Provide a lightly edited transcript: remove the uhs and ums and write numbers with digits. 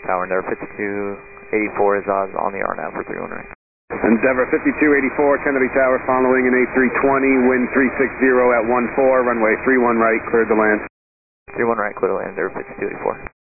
Tower Endeavor 5284 is on the RNAV for 31 right. Endeavor 5284, Kennedy Tower following an A320, wind 360 at 14, runway 31 right, cleared to land. 31 right, clear to land, Endeavor 5284.